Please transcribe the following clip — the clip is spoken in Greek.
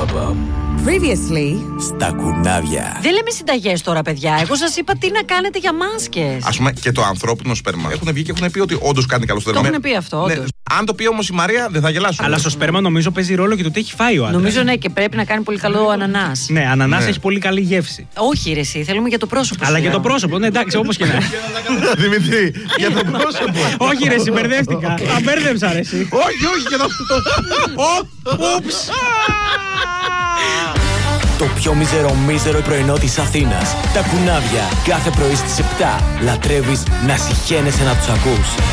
Previously στα κουνάβια. Δεν λέμε συνταγές τώρα, παιδιά. Εγώ σας είπα τι να κάνετε για μάσκες. Ας πούμε και το ανθρώπινο σπέρμα. Έχουν βγει και έχουν πει ότι όντως κάνει καλό στο Το έχουν πει αυτό, όντως. Αν το πει όμως η Μαρία, δεν θα γελάσω. Αλλά στο σπέρμα νομίζω παίζει ρόλο και το τι έχει φάει ο άντρας. Νομίζω ναι, και πρέπει να κάνει πολύ καλό ανανάς. Ναι, ανανάς έχει πολύ καλή γεύση. Όχι, ρε, εσύ, θέλουμε για το πρόσωπο. Αλλά για το πρόσωπο, ναι, εντάξει, όπως και να είναι. Δημητρή, για το πρόσωπο. Όχι, ρε, εσύ, μπερδεύτηκα. Τα μπέρδεψα, ρε, εσύ. Όχι, για το. Ούψ. Το πιο μίζερο πρωινό της Αθήνας. Τα κουνάβια. Κάθε πρωί στις 7. Λατρεύεις να συχαίνεσαι να τους ακούς.